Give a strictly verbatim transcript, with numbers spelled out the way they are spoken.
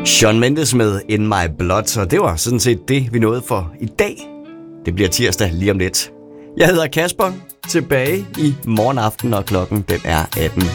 Shawn Mendes med In My Blood, og det var sådan set det, vi nåede for i dag. Det bliver tirsdag lige om lidt. Jeg hedder Kasper, tilbage i morgen aften, og klokken den er atten.